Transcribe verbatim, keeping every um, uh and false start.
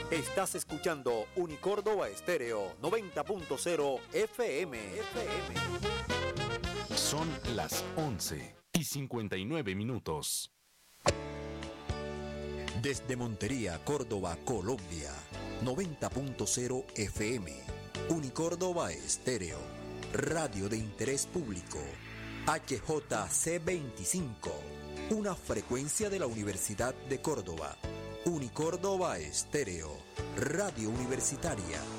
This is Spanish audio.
Estás escuchando Unicórdoba Estéreo noventa punto cero F M. F M. Son las once y cincuenta y nueve minutos. Desde Montería, Córdoba, Colombia, noventa punto cero F M. Unicórdoba Estéreo, radio de interés público. H J C veinticinco, una frecuencia de la Universidad de Córdoba. Unicórdoba Estéreo, radio universitaria.